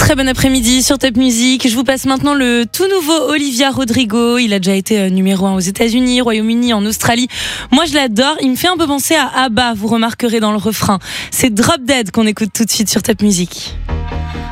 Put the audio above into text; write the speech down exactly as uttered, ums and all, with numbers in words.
Très bon après-midi sur Top Music. Je vous passe maintenant le tout nouveau Olivia Rodrigo. Il a déjà été numéro un aux États-Unis, Royaume-Uni, en Australie. Moi, je l'adore. Il me fait un peu penser à ABBA, vous remarquerez dans le refrain. C'est Drop Dead qu'on écoute tout de suite sur Top Music.